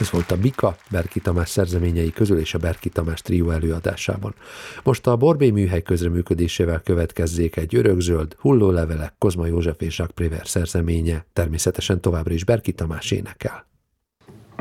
Ez volt a Bika, Berki Tamás szerzeményei közül és a Berki Tamás trió előadásában. Most a Borbély műhely közreműködésével következzék egy örökzöld, Hullólevelek, Kozma József és Jacques Prévert szerzeménye, természetesen továbbra is Berki Tamás énekel.